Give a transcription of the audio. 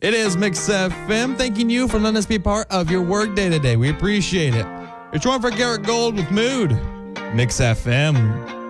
It is Mix FM. Thanking you for letting us be part of your work day today. We appreciate it. It's one for Garrett Gold with Mood. Mix FM.